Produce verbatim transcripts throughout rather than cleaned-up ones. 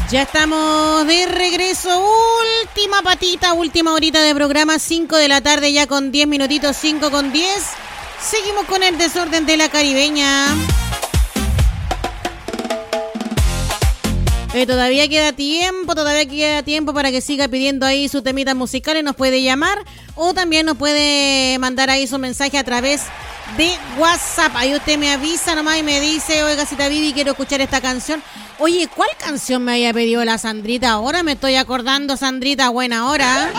Ya estamos de regreso, última patita, última horita de programa, cinco de la tarde ya con diez minutitos, cinco con diez. Seguimos con el desorden de la caribeña. Eh, todavía queda tiempo, todavía queda tiempo para que siga pidiendo ahí sus temitas musicales. Nos puede llamar o también nos puede mandar ahí su mensaje a través de WhatsApp. Ahí usted me avisa nomás y me dice, oiga, Cita Vivi, quiero escuchar esta canción. Oye, ¿cuál canción me había pedido la Sandrita? Ahora me estoy acordando, Sandrita, buena hora.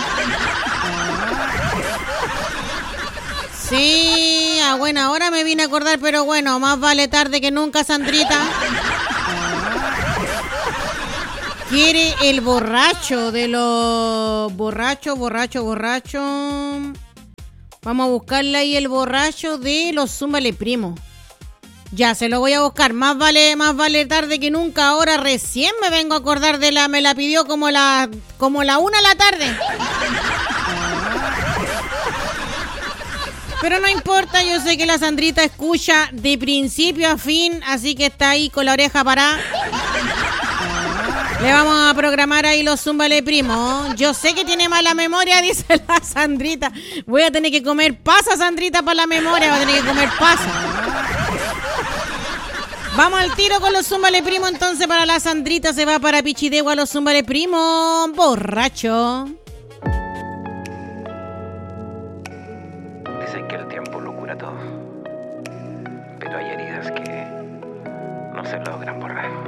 Sí, a buena hora me vine a acordar, pero bueno, más vale tarde que nunca, Sandrita. Quiere el borracho de los borrachos, borracho, borracho. Vamos a buscarle ahí el borracho de los Zúmbale Primo. Ya, se lo voy a buscar. Más vale, más vale tarde que nunca. Ahora recién me vengo a acordar de la... Me la pidió como la... Como la una de la tarde. Pero no importa, yo sé que la Sandrita escucha de principio a fin, así que está ahí con la oreja parada. Le vamos a programar ahí los Zúmbale Primo. Yo sé que tiene mala memoria, dice la Sandrita. Voy a tener que comer pasa, Sandrita, para la memoria. Voy a tener que comer pasa. Vamos al tiro con los Zúmbale Primo, entonces para la Sandrita se va para Pichidegua los Zúmbale Primo, borracho. Dicen que el tiempo lo cura todo, pero hay heridas que no se logran borrar.